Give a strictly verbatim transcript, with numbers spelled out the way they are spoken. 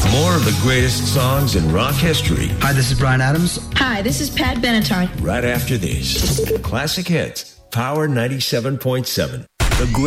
More of the greatest songs in rock history. Hi, this is Bryan Adams. Hi, this is Pat Benatar. Right after this. Classic Hits, Power ninety-seven point seven. The